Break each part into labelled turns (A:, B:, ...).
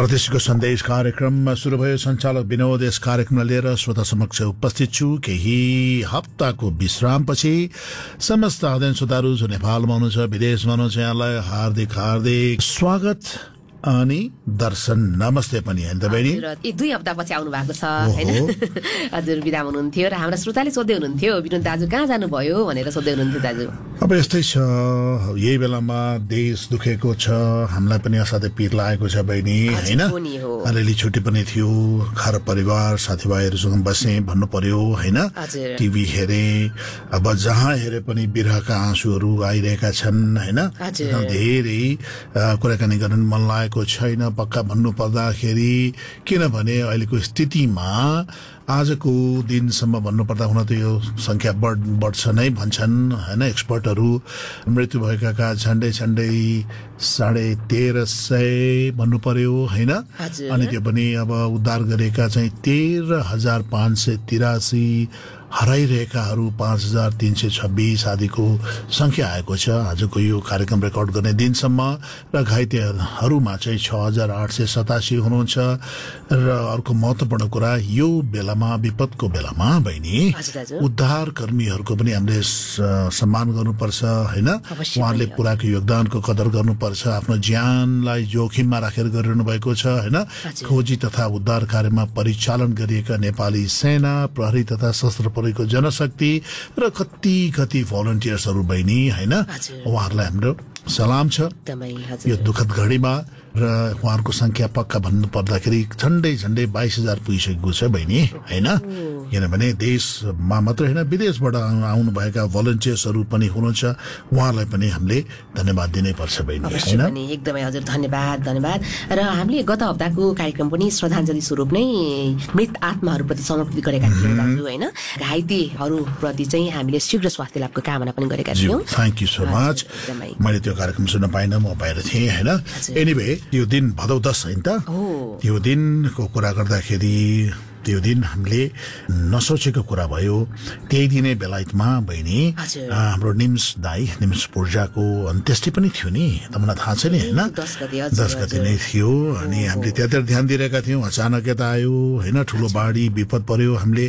A: परदेशीको सन्देश कार्यक्रममा सुरु भयो। सञ्चालक विनोद यस कार्यक्रमलाई लिएर श्रोता समक्ष उपस्थित छु। केही हप्ताको विश्रामपछि समस्त आदरणीय श्रोताहरू जो नेपालमा हुनुहुन्छ, विदेशमा हुनुहुन्छ, यहाँलाई हार्दिक हार्दिक स्वागत अनि दर्शन नमस्ते पनि हैन त बहिनी।
B: 2 हप्तापछि आउनु भएको छ हैन। हजुर बिदा हुनुहुन्थ्यो र हाम्रा श्रोताले सोध्दै हुनुहुन्थ्यो विनोद दाजु कहाँ जानुभयो भनेर सोध्दै हुनुहुन्थ्यो दाजु।
A: अब यस्तै छ, यही बेलामा देश दुखेको छ, हामीलाई पनि असाध्यै पीर लागेको छ बहिनी हैन। अलिअलि छुट्टी पनि थियो, घर परिवार साथीभाइहरूसँग बस्ने भन्नु पर्यो हैन। टिभी हेरे, अब जहाँ हेरे पनि बिरहका आँसुहरू आइरहेका छन् हैन। धेरै कुराकानी गर्न मन लागेको छैन पक्का भन्नु पर्दाखेरि, किनभने अहिलेको स्थितिमा आजको दिनसम्म भन्नुपर्दा हुन त यो संख्या बढ्छ नै भन्छन् हैन एक्सपर्टहरू। मृत्यु भएकाका झन्डै 1350 भन्नु पर्यो हैन। अनि त्यो पनि अब उद्धार गरेका चाहिँ 13,583, हराइरहेकाहरू 5,326 आदिको संख्या आएको छ आजको यो कार्यक्रम रेकर्ड गर्ने दिनसम्म। र घाइतेहरूमा चाहिँ 6,887 हुनुहुन्छ। र अर्को महत्त्वपूर्ण कुरा, यो बेलामा विपदको बेलामा बहिनी उद्धार कर्मीहरूको पनि हामीले सम्मान गर्नुपर्छ हैन। उहाँहरूले पुराको योगदानको कदर गर्नुपर्छ। आफ्नो ज्यानलाई जोखिममा राखेर गरिरहनु भएको छ हैन। खोजी तथा उद्धार कार्यमा परिचालन गरिएका नेपाली सेना, प्रहरी तथा सशस्त्र प्रहरीको जनशक्ति र कति भलन्टियर्सहरू बहिनी हैन, उहाँहरूलाई हाम्रो सलाम छ यो दुखद घडीमा। र उहाँहरूको संख्या पक्का भन्नु पर्दाखेरि झन्डै 22,000 पुगिसकेको छ बहिनी हैन। किनभने देशमा मात्र हैन, विदेशबाट आउनु भएका भलन्टियर्सहरू पनि हुनुहुन्छ, उहाँलाई पनि हामीले धन्यवाद दिनै पर्छ बहिनी हैन।
B: एकदमै हजुर धन्यवाद। र हामीले गत हप्ताको कार्यक्रम पनि श्रद्धाञ्जली स्वरूप नै मृत आत्माहरूप्रति समर्पित गरेका थियौँ दाजु हैन। घाइतेहरूप्रति चाहिँ हामीले शीघ्र स्वास्थ्य लाभको कामना पनि गरेका थियौँ।
A: Thank you so much. मैले त्यो कार्यक्रम सुन्न पाइनँ, म बाहिर थिएँ हैन। एनीवे त्यो दिन भदौ 10 हैन त, त्यो दिनको कुरा गर्दाखेरि त्यो दिन हामीले नसोचेको कुरा भयो। त्यही दिनै बेलायतमा बहिनी हाम्रो निम्स पूर्जाको अन्त्येष्टि पनि थियो नि, तपाईँलाई थाहा छ नि हैन। 10 गते नै थियो। अनि हामीले त्यहाँतिर ध्यान दिइरहेका थियौँ, अचानक यता आयो हैन, ठुलो बाढी विपद पर्यो। हामीले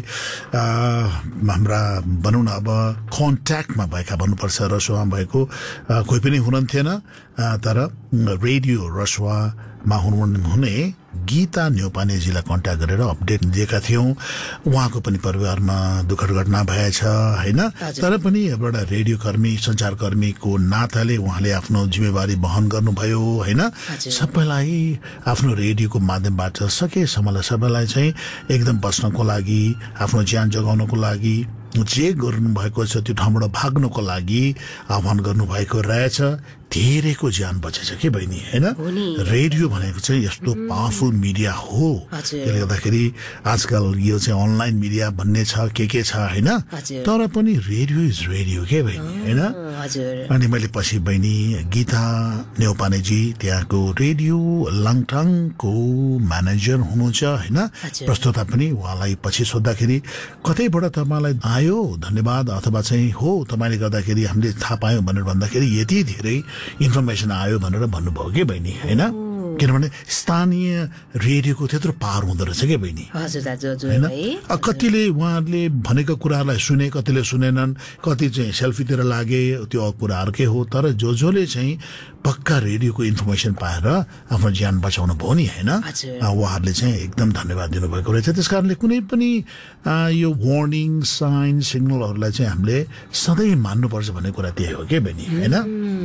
A: हाम्रा भनौँ न अब कन्ट्याक्टमा भएका भन्नुपर्छ, रसुवामा भएको कोही पनि हुनुहुन्थेन, तर रेडियो रसुवामा हुने गीता न्यौपानेजीलाई कन्ट्याक्ट गरेर अपडेट दिएका थियौँ। उहाँको पनि परिवारमा दुःखद घटना भएछ हैन। तर पनि एउटा रेडियो कर्मी, सञ्चारकर्मीको नाताले उहाँले आफ्नो जिम्मेवारी वहन गर्नुभयो हैन। सबैलाई आफ्नो रेडियोको माध्यमबाट सकेसम्मलाई सबैलाई चाहिँ एकदम बस्नको लागि, आफ्नो ज्यान जोगाउनको लागि जे गर्नुभएको छ त्यो ठाउँबाट भाग्नको लागि आह्वान गर्नुभएको रहेछ। धेरैको ज्यान बचेछ के बहिनी हैन। रेडियो भनेको चाहिँ यस्तो पावरफुल मिडिया हो, त्यसले गर्दाखेरि आजकल यो चाहिँ अनलाइन मिडिया भन्ने छ के छ हैन, तर पनि रेडियो इज रेडियो के बहिनी हैन। अनि मैले पछि बहिनी गीता न्यौपानेजी त्यहाँको रेडियो लाङटाङको म्यानेजर हुनुहुन्छ हैन, प्रस्तुता पनि। उहाँलाई पछि सोद्धाखेरि कतैबाट तपाईँलाई आयो धन्यवाद, अथवा चाहिँ हो तपाईँले गर्दाखेरि हामीले थाहा पायौँ भनेर भन्दाखेरि यति धेरै इन्फर्मेसन आयो भनेर भन्नुभयो कि बहिनी हैन। किनभने स्थानीय रेडियोको त्यत्रो पावर हुँदो रहेछ क्या बहिनी हैन। कतिले उहाँहरूले भनेको कुराहरूलाई सुने, कतिले सुनेनन्, कति चाहिँ सेल्फीतिर लागे, त्यो कुरा अर्कै हो। तर जसले चाहिँ पक्का रेडियोको इन्फर्मेसन पाएर आफ्नो ज्यान बचाउनु भयो नि हैन, उहाँहरूले चाहिँ एकदम धन्यवाद दिनुभएको रहेछ। त्यस कारणले कुनै पनि यो वार्निङ साइन सिग्नलहरूलाई चाहिँ हामीले सधैँ मान्नुपर्छ भन्ने कुरा त्यही हो के बहिनी हैन।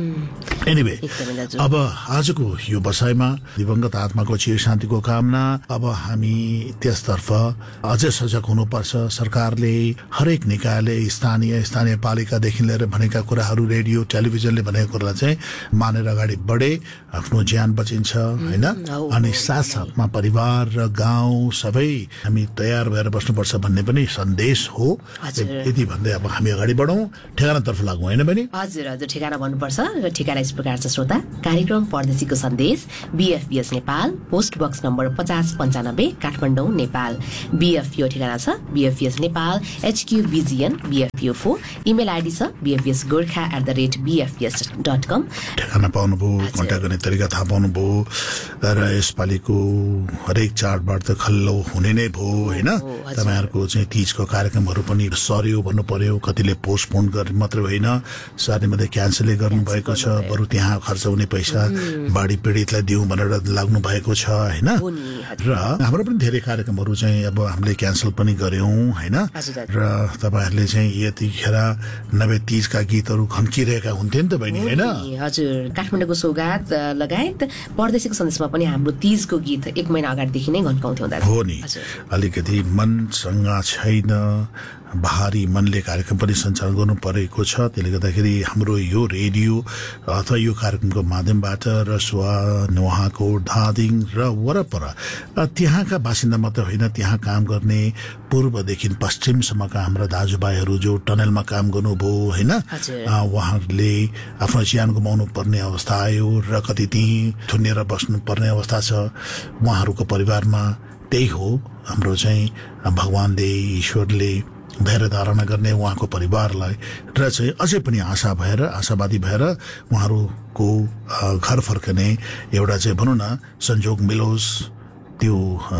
A: एनीवे अब आजको यो बसाइमा दिवंगत आत्माको चिर शान्तिको कामना। अब हामी त्यसतर्फ अझै सजग हुनुपर्छ। सरकारले, हरेक निकायले, स्थानीय पालिकादेखि लिएर भनेका कुराहरू, रेडियो टेलिभिजनले भनेका कुरालाई चाहिँ मानेर अगाडि बढे आफ्नो ज्यान बचिन्छ हैन। अनि साथसाथमा परिवार र गाउँ सबै हामी तयार भएर बस्नुपर्छ भन्ने पनि सन्देश हो। यति भन्दै अब हामी अगाडि बढौँ, ठेगानातर्फ लागौँ हैन बहिनी।
B: हजुर ठेगाना भन्नुपर्छ। र ठेगाना यस प्रकार छ श्रोता, कार्यक्रम परदेशीको सन्देश, BFPS Nepal, post box number 5095 Kathmandu Nepal. BFPO ठेगाना छ BFPS Nepal, HQ BGN BFPO 4, email ID छ bfpsgorkha@bfps.com।
A: ठेगाना पाउनुभयो, कन्ट्याक्ट गर्ने तरिका थाहा पाउनुभयो र यसपालिको हरेक चाडबाड त खल्लो हुने नै भयो होइन। तपाईँहरूको चाहिँ तीजको कार्यक्रमहरू पनि सर्यो भन्नु पर्यो, कतिले पोस्टपोन गर्ने मात्रै होइन, साथै मात्रै क्यान्सलै गर्नुभएको छ, बरु त्यहाँ खर्च हुने पैसा बाढी पीडितलाई दिउँ भनेर लाग्नु भएको छ होइन। र हाम्रो पनि धेरै कार्यक्रमहरू चाहिँ अब हामीले क्यान्सल पनि गर्यौं होइन। र तपाईँहरूले चाहिँ यतिखेर नभए तीजका गीतहरू खन्किरहेका हुन्थे नि त बहिनी होइन।
B: हजुर, काठमाडौँको सौगात लगायत परदेशीको सन्देशमा पनि हाम्रो तीजको गीत 1 महिना अगाडिदेखि नै घन्काउँथ्यौं दाजु।
A: हो नि, अलिकति मनसँग छैन भारी मनले कार्यक्रम पनि सञ्चालन गर्नु परेको छ। त्यसले गर्दाखेरि हाम्रो यो रेडियो अथवा यो कार्यक्रमको माध्यमबाट रसुवा, नुहाकोट, धादिङ र वरपर त्यहाँका बासिन्दा मात्र होइन, त्यहाँ काम गर्ने पूर्वदेखि पश्चिमसम्मका हाम्रा दाजुभाइहरू जो टनलमा काम गर्नुभयो होइन, उहाँहरूले आफ्नो ज्यान गुमाउनु पर्ने अवस्था आयो र कति त्यहीँ थुनेर बस्नु पर्ने अवस्था छ। उहाँहरूको परिवारमा त्यही हो हाम्रो चाहिँ भगवानले, ईश्वरले धैर्य धारणा गर्ने उहाँको परिवारलाई र चाहिँ अझै पनि आशावादी भएर उहाँहरूको घर फर्कने एउटा चाहिँ भनौँ न संजोग मिलोस्, त्यो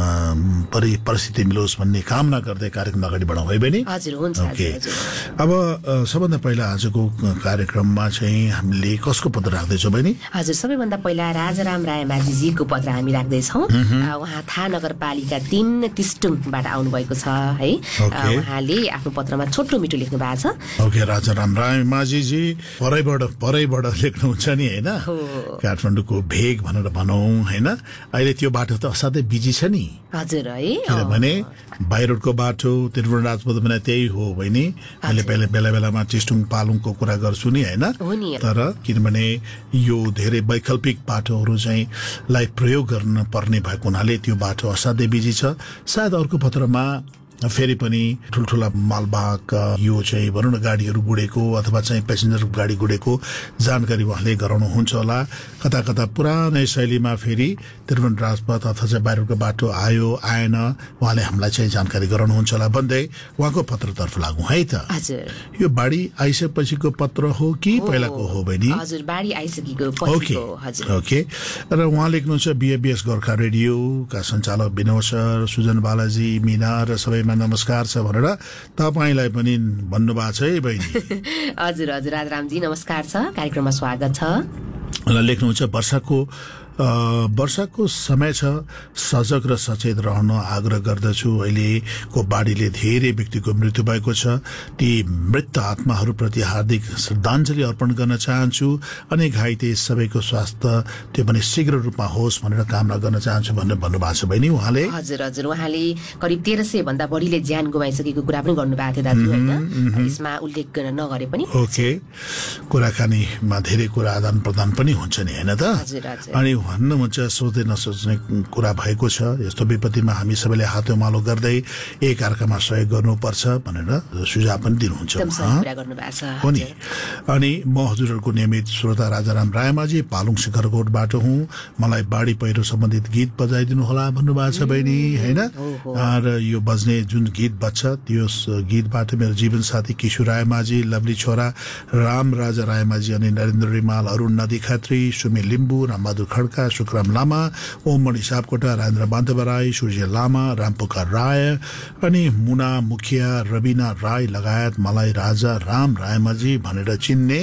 A: परिस्थिति मिलोस् भन्ने कामना गर्दै कार्यक्रम अगाडि बढाउँ है बहिनी।
B: हजुर, हुन्छ।
A: ओके, अब सबभन्दा पहिला आजको कार्यक्रममा चाहिँ हामीले कसको पत्र राख्दैछौँ बहिनी?
B: हजुर, सबैभन्दा पहिला राजाराम रायमाझीजीको पत्र हामी राख्दैछौँ। उहाँ थाहा नगरपालिका 3 टिस्टुङबाट आउनुभएको छ है। उहाँले आफ्नो पत्रमा छोटो मिठो लेख्नु भएको छ।
A: ओके, राजाराम रायमाझीजी परैबाट लेख्नुहुन्छ नि होइन, काठमाडौँको भेग भनेर भनौँ होइन। अहिले त्यो बाटो त असाध्यै बिजी छ नि।
B: हजुर है,
A: किनभने बाहिरको बाटो त्रिभुवन राजपथ भने त्यही हो बहिनी। मैले बेला बेलामा टिस्टुङ पालुङको कुरा गर्छु नि होइन, तर किनभने यो धेरै वैकल्पिक बाटोहरू चाहिँ लाई प्रयोग गर्न पर्ने भएको हुनाले त्यो बाटो असाध्यै बिजी छ। सायद अर्को पत्रमा फेरि पनि ठुल्ठुला मालवाहक यो चाहिँ भनौँ न गाडीहरू गुडेको अथवा चाहिँ पेसेन्जर गाडी गुडेको जानकारी उहाँले गराउनुहुन्छ होला। कता कता पुरानै शैलीमा फेरि त्रिभुवन राजपथ अथवा चाहिँ बाहिरको बाटो आयो आएन उहाँले हामीलाई चाहिँ जानकारी गराउनुहुन्छ होला भन्दै उहाँको पत्रतर्फ लागौँ है त।
B: हजुर,
A: यो बाढी आइसकेपछिको पत्र हो कि पहिलाको हो बहिनी?
B: हजुर, बाढी आइसकेको पछिको। हजुर,
A: ओके। र उहाँ लेख्नुहुन्छ बीएबीएस गोर्खा रेडियोका सञ्चालक विनोद सर, सुजन बालाजी, मीना र सबै नमस्कार छ भनेर तपाईलाई पनि भन्नुभएको छ है बहिनी।
B: हजुर हजुर, राजारामजी नमस्कार छ, कार्यक्रममा स्वागत छ।
A: लेख्नुहुन्छ वर्षाको समय छ, सजग र सचेत रहन आग्रह गर्दछु। अहिलेको बाढीले धेरै व्यक्तिको मृत्यु भएको छ। ती मृत आत्माहरूप्रति हार्दिक श्रद्धाञ्जली अर्पण गर्न चाहन्छु अनि घाइते सबैको स्वास्थ्य त्यो पनि शीघ्र रूपमा होस् भनेर कामना गर्न चाहन्छु भनेर भन्नुभएको छ बहिनी उहाँले।
B: हजुर हजुर, उहाँले करिब 1300 भन्दा बढीले ज्यान गुमाइसकेको कुरा पनि गर्नुभएको थियो दाजु होइन, यसमा उल्लेख नगरे पनि।
A: ओके, कुराकानीमा धेरै कुरा आदान प्रदान पनि हुन्छ नि होइन त। अनि भन्नुहुन्छ सोच्दै नसोच्ने कुरा भएको छ, यस्तो विपत्तिमा हामी सबैले हात उमालो गर्दै एक अर्कामा सहयोग गर्नुपर्छ भनेर सुझाव पनि दिनुहुन्छ।
B: हो
A: नि। अनि म हजुरहरूको नियमित श्रोता राजाराम रायमाझी पालुङ शिखरकोटबाट हुँ। मलाई बाढी पहिरो सम्बन्धित गीत बजाइदिनु होला भन्नुभएको छ बहिनी होइन। र यो बज्ने जुन गीत बज्छ त्यो गीतबाट मेरो जीवन साथी किशोर रायमाझी, लवली छोरा राम राजा रायमाझी अनि नरेन्द्र रिमाल, अरुण नदी खत्री, सुमी लिम्बू, रामबहादुर खड्का, शुक्रम लामा, ओम मणि सापकोटा, राजेन्द्र बान्धव राई, सूर्य लामा, रामपुकार राय अनि मुना मुखिया, रविना राई लगायत मलाई राजा राम रायमाझी भनेर चिन्ने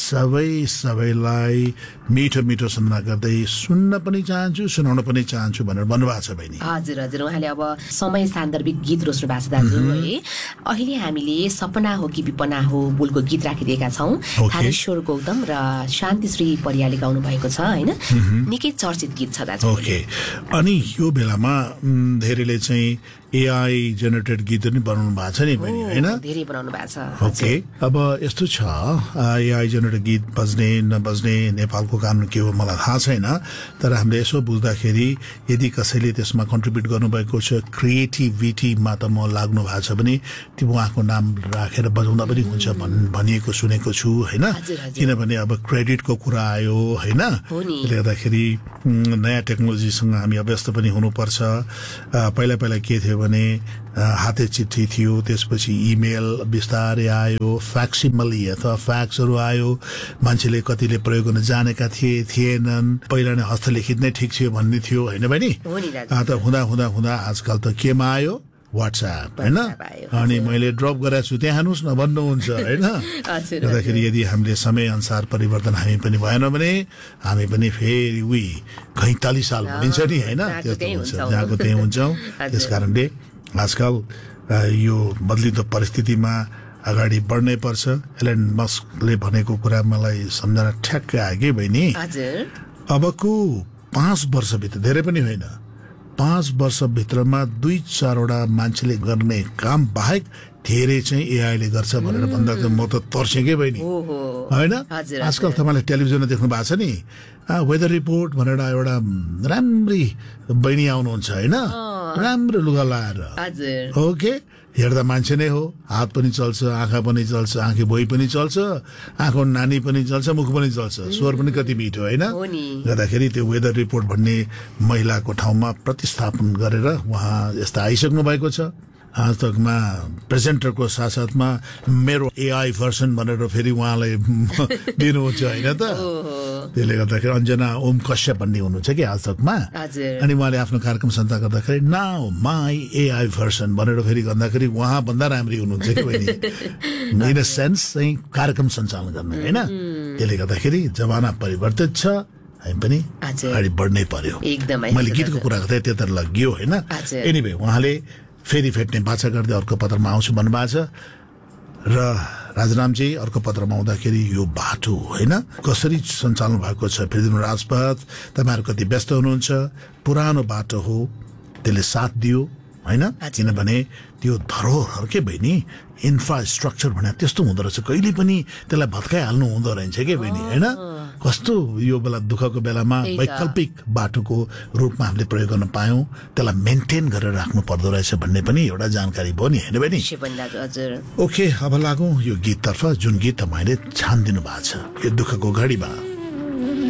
A: सबैलाई मिठो मिठो सम्झना गर्दै सुन्न पनि चाहन्छु, सुनाउन पनि चाहन्छु भनेर भन्नुभएको छ बहिनी।
B: हजुर हजुर, उहाँले अब समय सान्दर्भिक गीत रोज्नु भएको छ दाजु है। अहिले हामीले सपना हो कि विपना हो बोलको गीत राखिदिएका छौँ। थानेश्वर गौतम र शान्तिश्री परियाले गाउनु भएको छ होइन, निकै चर्चित गीत छ दाजु।
A: ओके, अनि यो बेलामा धेरैले चाहिँ एआई जेनेरेटेड गीत पनि बनाउनु भएको छ नि बहिनी होइन,
B: धेरै बनाउनु भएको छ।
A: ओके, अब यस्तो छ एआई जेनेरेटेड गीत बज्ने नबज्ने नेपालको कानुन के हो मलाई थाहा छैन, तर हामीले यसो बुझ्दाखेरि यदि कसैले त्यसमा कन्ट्रिब्युट गर्नुभएको छ, क्रिएटिभिटीमा त म लाग्नु भएको छ भने त्यो उहाँको नाम राखेर बजाउँदा पनि हुन्छ भनिएको सुनेको छु होइन। किनभने अब क्रेडिटको कुरा आयो होइन, त्यसले गर्दाखेरि नयाँ टेक्नोलोजीसँग हामी अभ्यस्त पनि हुनुपर्छ। पहिला के थियो भयो भने हाते चिठी थियो, त्यसपछि इमेल बिस्तारै आयो, फ्याक्सिमली अथवा फ्याक्सहरू आयो, मान्छेले कतिले प्रयोग गर्न जानेका थिएनन्, पहिला नै हस्तलिखित नै ठिक थियो भन्ने थियो होइन बहिनी। त हुँदा हुँदा हुँदा आजकल त केमा आयो, व्हाट्सएप होइन, अनि मैले ड्रप गरेको छु त्यहाँ हान्नुहोस् न भन्नुहुन्छ होइन। गर्दाखेरि यदि हामीले समय अनुसार परिवर्तन हामी पनि भएन भने हामी पनि फेरि उही 45 साल भनिन्छ नि होइन, त्यस्तो हुन्छ, जहाँको त्यही हुन्छौँ। त्यस कारणले आजकल यो बदलिदो परिस्थितिमा अगाडि बढ्नै पर्छ। एलन मस्कले भनेको कुरा मलाई सम्झना ठ्याक्क आयो कि बहिनी, अबको 5 वर्षभित्र, धेरै पनि होइन, 5 वर्षभित्रमा 2-4 वटा मान्छेले गर्ने काम बाहेक धेरै चाहिँ एआईले गर्छ भनेर भन्दा त म त तर्सेँ के बहिनी होइन। आजकल तपाईँले टेलिभिजनमा देख्नु भएको छ नि, वेदर रिपोर्ट भनेर एउटा राम्री बहिनी आउनुहुन्छ होइन, राम्रो लुगा लाएर, ओके, हेर्दा मान्छे नै हो, हात पनि चल्छ, आँखा पनि चल्छ, आँखी भुइँ पनि चल्छ, आँखा नानी पनि चल्छ, मुख पनि चल्छ, स्वर पनि कति मिठो होइन। गर्दाखेरि त्यो वेदर रिपोर्ट भन्ने महिलाको ठाउँमा प्रतिस्थापन गरेर उहाँ यस्ता आइसक्नु भएको छ। आज तकमा प्रेजेन्टरको साथसाथमा मेरो एआई भर्सन भनेर फेरि उहाँलाई दिनुहुन्छ होइन त। त्यसले गर्दाखेरि अन्जना ओम कश्यप भन्ने हुनुहुन्छ कि आज तकमा, अनि उहाँले आफ्नो कार्यक्रम सञ्चालन गर्दाखेरि नाउ माई एआई भर्सन भनेर फेरि गर्दाखेरि उहाँ भन्दा राम्री हुनुहुन्छ कि बहिनी, इन अ सेन्स चाहिँ कार्यक्रम सञ्चालन गर्न होइन। त्यसले गर्दाखेरि जमाना परिवर्तित छ, हामी पनि अगाडि बढ्नै पर्यो। मैले गीतको कुरा गर्दै त्यता लगियो होइन। एनिवे उहाँले फेरि भेट्ने बाछा गर्दै अर्को पत्रमा आउँछु भन्नुभएको छ, र राजनामजी अर्को पत्रमा आउँदाखेरि यो बाटो होइन कसरी सञ्चालन भएको छ, फेरि राजपथ, तपाईँहरू कति व्यस्त हुनुहुन्छ, पुरानो बाटो हो, त्यसले साथ दियो होइन, किनभने त्यो धरोहर के बहिनी, इन्फ्रास्ट्रक्चर भने त्यस्तो हुँदो रहेछ, कहिले पनि त्यसलाई भत्काइहाल्नु हुँदो रहेछ के बहिनी होइन। कस्तो यो बेला दुःखको बेलामा वैकल्पिक बाटोको रूपमा हामीले प्रयोग गर्न पायौँ, त्यसलाई मेन्टेन गरेर राख्नु पर्दो रहेछ भन्ने पनि एउटा जानकारी भयो नि होइन बहिनी। ओके, अब लागौँ यो गीततर्फ, जुन गीत तपाईँले छानिदिनु भएको छ यो दुःखको घडीमा।